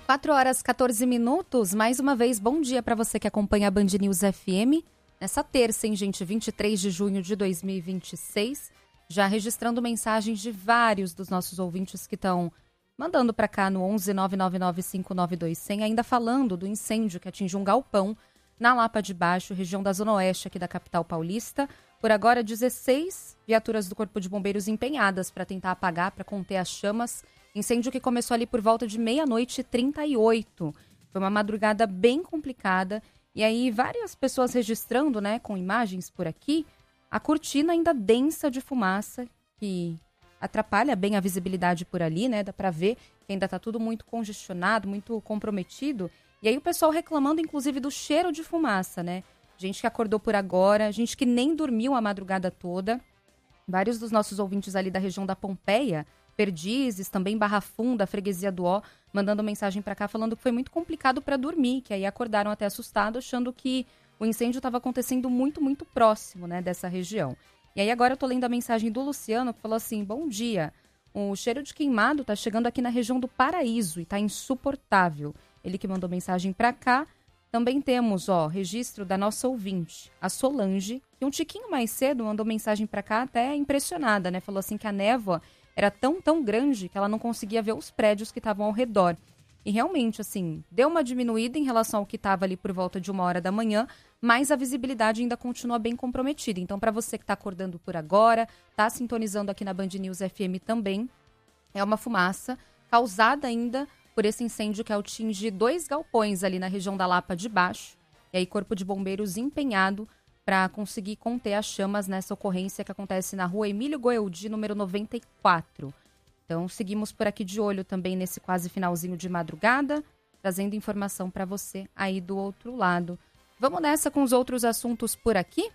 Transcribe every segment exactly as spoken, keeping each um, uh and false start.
quatro horas e quatorze minutos, mais uma vez, bom dia para você que acompanha a Band News F M. Nessa terça, hein, gente, vinte e três de junho de dois mil e vinte e seis, já registrando mensagens de vários dos nossos ouvintes que estão mandando para cá no onze nove nove nove cinco nove dois zero zero, ainda falando do incêndio que atingiu um galpão na Lapa de Baixo, região da Zona Oeste aqui da capital paulista. Por agora, dezesseis viaturas do Corpo de Bombeiros empenhadas para tentar apagar, para conter as chamas. Incêndio que começou ali por volta de meia-noite e trinta e oito. Foi uma madrugada bem complicada. E aí, várias pessoas registrando, né, com imagens por aqui, a cortina ainda densa de fumaça, que atrapalha bem a visibilidade por ali, né? Dá para ver que ainda está tudo muito congestionado, muito comprometido. E aí o pessoal reclamando, inclusive, do cheiro de fumaça, né? Gente que acordou por agora, gente que nem dormiu a madrugada toda. Vários dos nossos ouvintes ali da região da Pompeia, Perdizes, também Barra Funda, Freguesia do Ó, mandando mensagem para cá falando que foi muito complicado para dormir, que aí acordaram até assustados, achando que o incêndio estava acontecendo muito, muito próximo, né, dessa região. E aí agora eu tô lendo a mensagem do Luciano, que falou assim: bom dia, o cheiro de queimado tá chegando aqui na região do Paraíso e tá insuportável. Ele que mandou mensagem para cá. Também temos, ó, registro da nossa ouvinte, a Solange, que um tiquinho mais cedo mandou mensagem para cá até impressionada, né, falou assim que a névoa era tão, tão grande que ela não conseguia ver os prédios que estavam ao redor. E realmente, assim, deu uma diminuída em relação ao que estava ali por volta de uma hora da manhã, mas a visibilidade ainda continua bem comprometida. Então, para você que está acordando por agora, está sintonizando aqui na Band News F M também, é uma fumaça causada ainda por esse incêndio que atinge dois galpões ali na região da Lapa de Baixo. E aí, Corpo de Bombeiros empenhado para conseguir conter as chamas nessa ocorrência que acontece na rua Emílio Goeldi, número noventa e quatro. Então, seguimos por aqui de olho também nesse quase finalzinho de madrugada, trazendo informação para você aí do outro lado. Vamos nessa com os outros assuntos por aqui?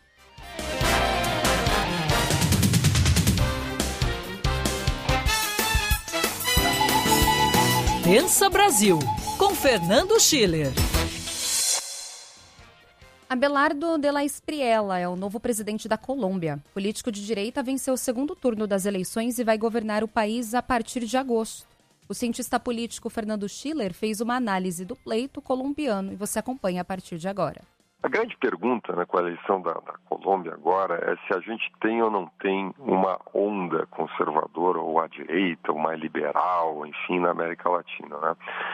Pensa Brasil, com Fernando Schiller. Abelardo de la Espriella é o novo presidente da Colômbia. O político de direita venceu o segundo turno das eleições e vai governar o país a partir de agosto. O cientista político Fernando Schiller fez uma análise do pleito colombiano e você acompanha a partir de agora. A grande pergunta, né, com a eleição da, da Colômbia agora é se a gente tem ou não tem uma onda conservadora ou à direita, ou mais liberal, enfim, na América Latina, né?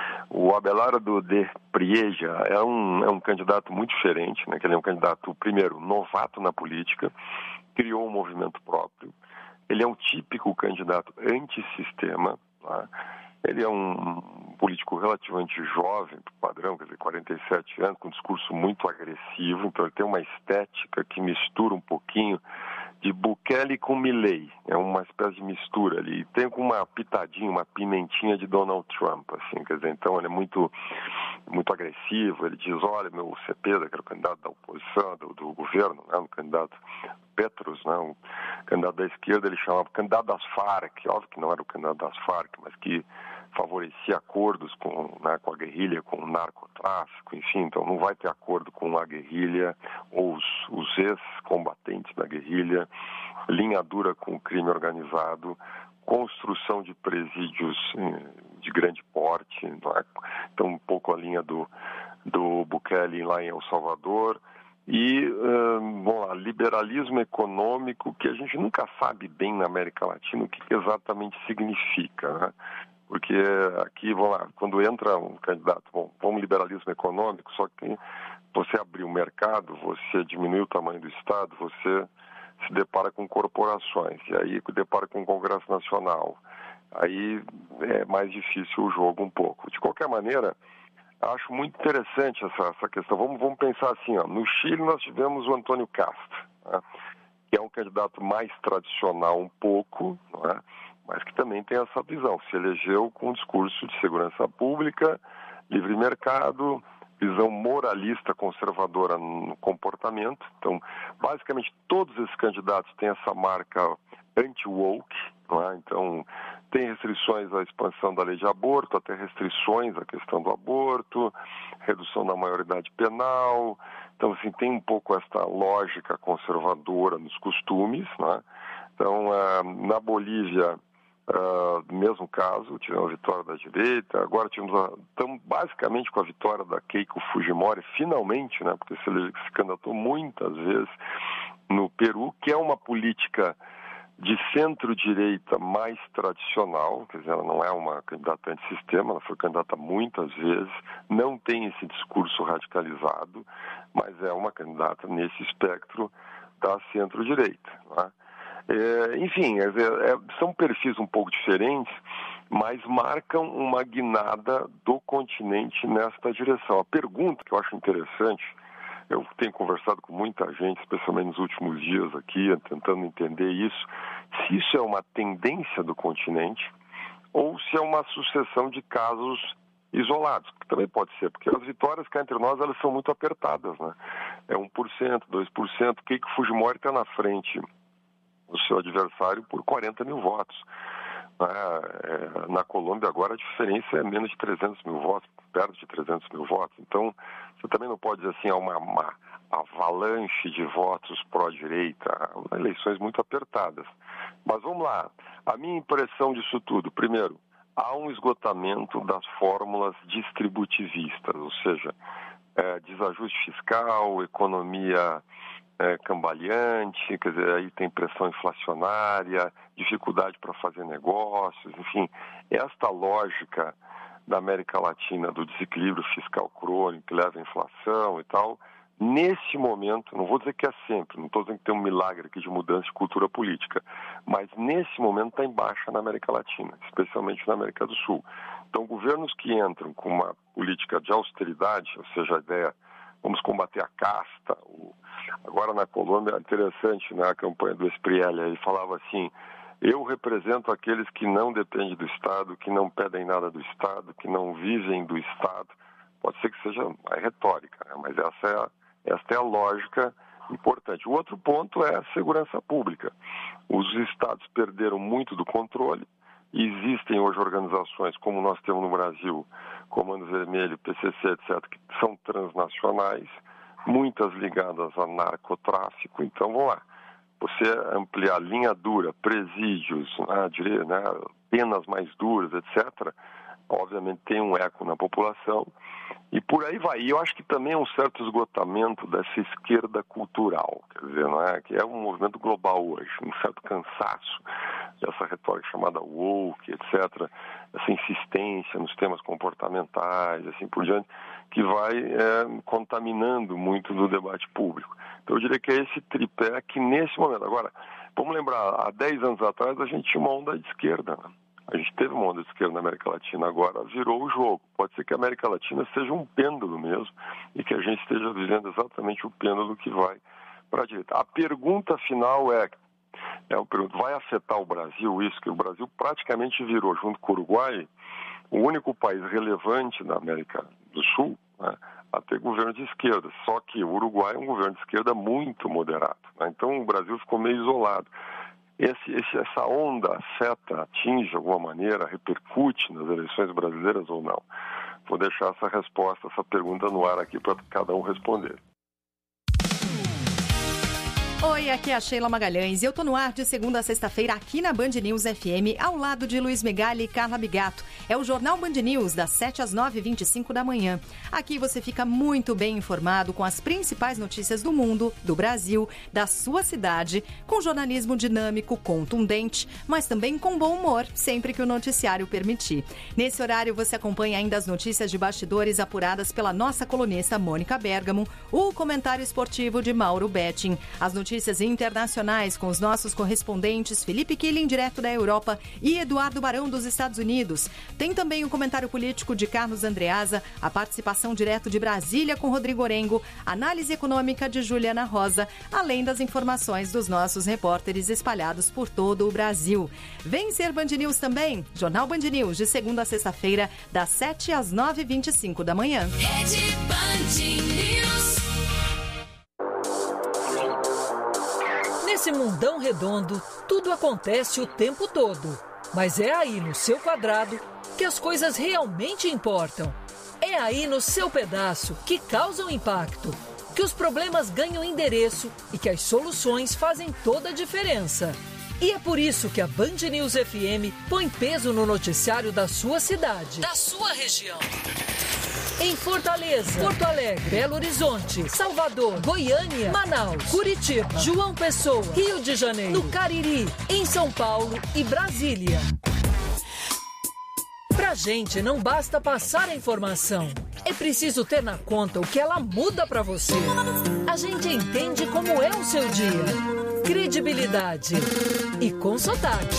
O Abelardo de Prieja é um, é um candidato muito diferente, né? Que ele é um candidato, primeiro, novato na política, criou um movimento próprio, ele é um típico candidato antissistema, né? Ele é um político relativamente jovem, padrão, quer dizer, quarenta e sete anos, com um discurso muito agressivo, então ele tem uma estética que mistura um pouquinho de Bukele com Milei, é uma espécie de mistura ali, tem com uma pitadinha, uma pimentinha de Donald Trump, assim, quer dizer, então ele é muito, muito agressivo, ele diz, olha, meu Cepeda, que era o candidato da oposição, do, do governo, né, um candidato Petros, né, um candidato da esquerda, ele chamava candidato das Farc, óbvio que não era o candidato das Farc, mas que favorecia acordos com, né, com a guerrilha, com o narcotráfico, enfim, então não vai ter acordo com a guerrilha ou os, os ex-combatentes da guerrilha, linha dura com o crime organizado, construção de presídios de grande porte, não é? Então um pouco a linha do, do Bukele lá em El Salvador, e, hum, bom lá, liberalismo econômico, que a gente nunca sabe bem na América Latina o que exatamente significa, né? Porque aqui, vamos lá, quando entra um candidato, bom, vamos liberalismo econômico, só que você abrir o mercado, você diminui o tamanho do Estado, você se depara com corporações, e aí depara com o Congresso Nacional. Aí é mais difícil o jogo um pouco. De qualquer maneira, acho muito interessante essa, essa questão. Vamos, vamos pensar assim, ó, no Chile nós tivemos o Antônio Castro, né, que é um candidato mais tradicional um pouco, não é? Mas que também tem essa visão, se elegeu com um discurso de segurança pública, livre mercado, visão moralista conservadora no comportamento. Então, basicamente, todos esses candidatos têm essa marca anti-woke, não é? Então, tem restrições à expansão da lei de aborto, até restrições à questão do aborto, redução da maioridade penal. Então, assim, tem um pouco esta lógica conservadora nos costumes, não é? Então, na Bolívia, Uh, mesmo caso, tivemos a vitória da direita, agora tivemos a, estamos basicamente com a vitória da Keiko Fujimori, finalmente, né, porque se ele se candidatou muitas vezes no Peru, que é uma política de centro-direita mais tradicional, quer dizer, ela não é uma candidata antissistema, ela foi candidata muitas vezes, não tem esse discurso radicalizado, mas é uma candidata nesse espectro da centro-direita, né? É, enfim, é, é, são perfis um pouco diferentes, mas marcam uma guinada do continente nesta direção. A pergunta que eu acho interessante, eu tenho conversado com muita gente, especialmente nos últimos dias aqui, tentando entender isso, se isso é uma tendência do continente ou se é uma sucessão de casos isolados, que também pode ser, porque as vitórias cá entre nós, elas são muito apertadas, né? É um por cento, dois por cento, Keiko Fujimori está na frente do seu adversário por quarenta mil votos. É, na Colômbia agora a diferença é menos de trezentos mil votos, perto de trezentos mil votos. Então, você também não pode dizer assim, há uma, uma avalanche de votos pró-direita, eleições muito apertadas. Mas vamos lá, a minha impressão disso tudo, primeiro, há um esgotamento das fórmulas distributivistas, ou seja, é, desajuste fiscal, economia É, cambaleante, quer dizer, aí tem pressão inflacionária, dificuldade para fazer negócios, enfim, esta lógica da América Latina do desequilíbrio fiscal crônico que leva à inflação e tal, nesse momento, não vou dizer que é sempre, não estou dizendo que tem um milagre aqui de mudança de cultura política, mas nesse momento está em baixa na América Latina, especialmente na América do Sul. Então, governos que entram com uma política de austeridade, ou seja, a ideia, vamos combater a casta. Agora na Colômbia, interessante, né, a campanha do Espriella, ele falava assim, eu represento aqueles que não dependem do Estado, que não pedem nada do Estado, que não vivem do Estado. Pode ser que seja a retórica, né, mas essa é a, esta é a lógica importante. O outro ponto é a segurança pública. Os Estados perderam muito do controle. Existem hoje organizações, como nós temos no Brasil, Comando Vermelho, P C C, etcétera, que são transnacionais, muitas ligadas a narcotráfico. Então, vamos lá, você ampliar linha dura, presídios, né, penas mais duras, etcétera, obviamente tem um eco na população, e por aí vai. E eu acho que também é um certo esgotamento dessa esquerda cultural, quer dizer, não é? Que é um movimento global hoje, um certo cansaço dessa retórica chamada woke, etcétera, essa insistência nos temas comportamentais, assim por diante, que vai é, contaminando muito do debate público. Então eu diria que é esse tripé que nesse momento, agora, vamos lembrar, há dez anos atrás a gente tinha uma onda de esquerda, né? A gente teve uma onda de esquerda na América Latina, agora virou o jogo. Pode ser que a América Latina seja um pêndulo mesmo e que a gente esteja vivendo exatamente o pêndulo que vai para a direita. A pergunta final é, é o pergunto, vai afetar o Brasil isso? Que o Brasil praticamente virou, junto com o Uruguai, o único país relevante da América do Sul, né, a ter governo de esquerda. Só que o Uruguai é um governo de esquerda muito moderado, né? Então o Brasil ficou meio isolado. Esse, esse, essa onda afeta, atinge de alguma maneira, repercute nas eleições brasileiras ou não? Vou deixar essa resposta, essa pergunta no ar aqui para cada um responder. Oi, aqui é a Sheila Magalhães e eu tô no ar de segunda a sexta-feira aqui na Band News F M, ao lado de Luiz Megali e Carla Bigato. É o Jornal Band News, das sete às nove e vinte e cinco da manhã. Aqui você fica muito bem informado com as principais notícias do mundo, do Brasil, da sua cidade, com jornalismo dinâmico, contundente, mas também com bom humor, sempre que o noticiário permitir. Nesse horário você acompanha ainda as notícias de bastidores apuradas pela nossa colunista Mônica Bergamo, o comentário esportivo de Mauro Betting, as notícias Notícias internacionais com os nossos correspondentes Felipe Killing, direto da Europa, e Eduardo Barão, dos Estados Unidos. Tem também o comentário político de Carlos Andreasa, a participação direto de Brasília com Rodrigo Orengo, análise econômica de Juliana Rosa, além das informações dos nossos repórteres espalhados por todo o Brasil. Vem ser Band News também, Jornal Band News, de segunda a sexta-feira, das sete às nove e vinte e cinco da manhã. Rede Band News. Nesse mundão redondo, tudo acontece o tempo todo. Mas é aí no seu quadrado que as coisas realmente importam. É aí no seu pedaço que causam impacto, que os problemas ganham endereço e que as soluções fazem toda a diferença. E é por isso que a Band News F M põe peso no noticiário da sua cidade, da sua região. Em Fortaleza, Porto Alegre, Belo Horizonte, Salvador, Goiânia, Manaus, Curitiba, João Pessoa, Rio de Janeiro, no Cariri, em São Paulo e Brasília. Pra gente não basta passar a informação, é preciso ter na conta o que ela muda pra você. A gente entende como é o seu dia. Credibilidade e com sotaque.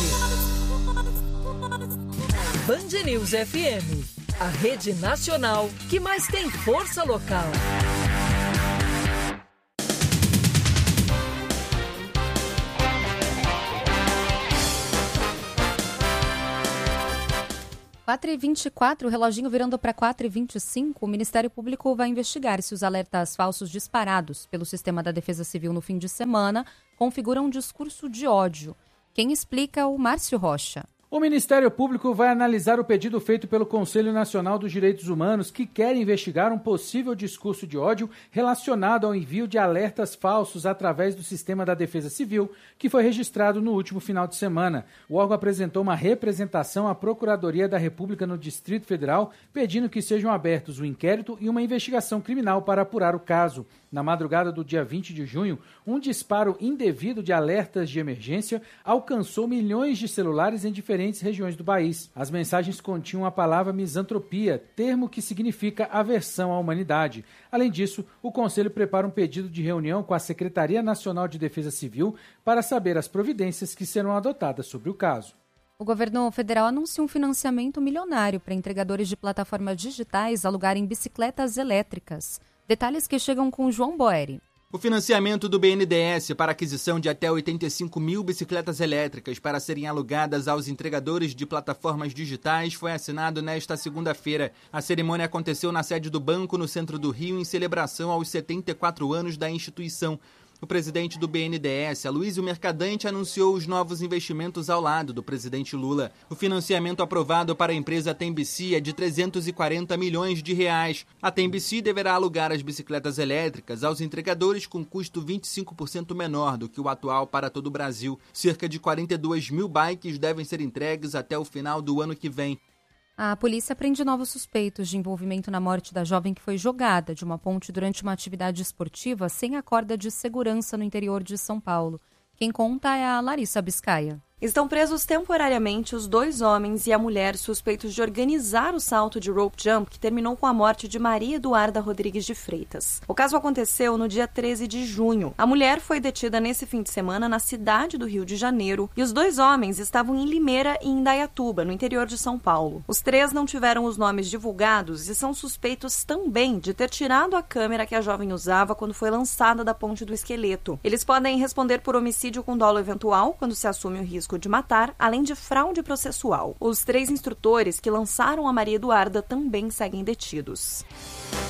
Band News F M, a rede nacional que mais tem força local. quatro e vinte e quatro, o reloginho virando para quatro e vinte e cinco, o Ministério Público vai investigar se os alertas falsos disparados pelo Sistema da Defesa Civil no fim de semana configuram um discurso de ódio. Quem explica é o Márcio Rocha. O Ministério Público vai analisar o pedido feito pelo Conselho Nacional dos Direitos Humanos, que quer investigar um possível discurso de ódio relacionado ao envio de alertas falsos através do Sistema da Defesa Civil, que foi registrado no último final de semana. O órgão apresentou uma representação à Procuradoria da República no Distrito Federal, pedindo que sejam abertos um inquérito e uma investigação criminal para apurar o caso. Na madrugada do dia vinte de junho, um disparo indevido de alertas de emergência alcançou milhões de celulares em diferentes regiões do país. As mensagens continham a palavra misantropia, termo que significa aversão à humanidade. Além disso, o Conselho prepara um pedido de reunião com a Secretaria Nacional de Defesa Civil para saber as providências que serão adotadas sobre o caso. O governo federal anunciou um financiamento milionário para entregadores de plataformas digitais alugarem bicicletas elétricas. Detalhes que chegam com João Boeri. O financiamento do B N D E S para aquisição de até oitenta e cinco mil bicicletas elétricas para serem alugadas aos entregadores de plataformas digitais foi assinado nesta segunda-feira. A cerimônia aconteceu na sede do banco no centro do Rio em celebração aos setenta e quatro anos da instituição. O presidente do B N D E S, Aloysio Mercadante, anunciou os novos investimentos ao lado do presidente Lula. O financiamento aprovado para a empresa Tembici é de trezentos e quarenta milhões de reais. A Tembici deverá alugar as bicicletas elétricas aos entregadores com custo vinte e cinco por cento menor do que o atual para todo o Brasil. Cerca de quarenta e duas mil bikes devem ser entregues até o final do ano que vem. A polícia prende novos suspeitos de envolvimento na morte da jovem que foi jogada de uma ponte durante uma atividade esportiva sem a corda de segurança no interior de São Paulo. Quem conta é a Larissa Biscaia. Estão presos temporariamente os dois homens e a mulher suspeitos de organizar o salto de rope jump que terminou com a morte de Maria Eduarda Rodrigues de Freitas. O caso aconteceu no dia treze de junho. A mulher foi detida nesse fim de semana na cidade do Rio de Janeiro e os dois homens estavam em Limeira e em Indaiatuba, no interior de São Paulo. Os três não tiveram os nomes divulgados e são suspeitos também de ter tirado a câmera que a jovem usava quando foi lançada da ponte do esqueleto. Eles podem responder por homicídio com dolo eventual, quando se assume o risco de matar, além de fraude processual. Os três instrutores que lançaram a Maria Eduarda também seguem detidos.